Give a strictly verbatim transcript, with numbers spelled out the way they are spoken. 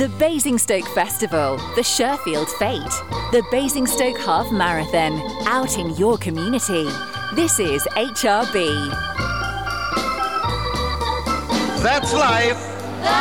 The Basingstoke Festival, the Sherfield Fete, the Basingstoke Half Marathon, out in your community. This is H R B. That's life.